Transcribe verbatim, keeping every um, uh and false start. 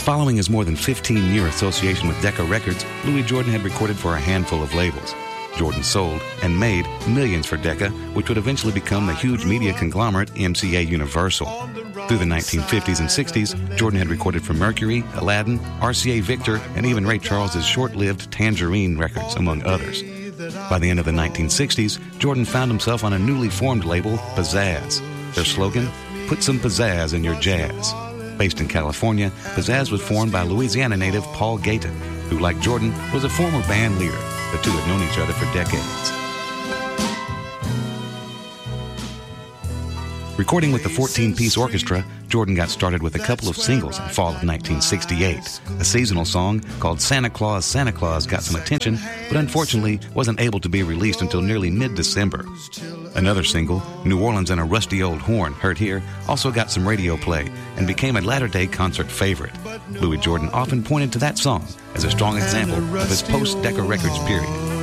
Following his more than fifteen-year association with Decca Records, Louis Jordan had recorded for a handful of labels. Jordan sold and made millions for Decca, which would eventually become the huge media conglomerate M C A Universal. Through the nineteen fifties and sixties, Jordan had recorded for Mercury, Aladdin, R C A Victor, and even Ray Charles' short-lived Tangerine Records, among others. By the end of the nineteen sixties, Jordan found himself on a newly formed label, Pizzazz. Their slogan, "Put some pizzazz in your jazz." Based in California, Pizzazz was formed by Louisiana native Paul Gayton, who, like Jordan, was a former band leader. The two had known each other for decades. Recording with the fourteen-piece orchestra, Jordan got started with a couple of singles in fall of nineteen sixty-eight. A seasonal song called Santa Claus, Santa Claus got some attention, but unfortunately wasn't able to be released until nearly mid-December. Another single, New Orleans and a Rusty Old Horn, heard here, also got some radio play and became a latter-day concert favorite. Louis Jordan often pointed to that song as a strong example of his post-Decca Records period.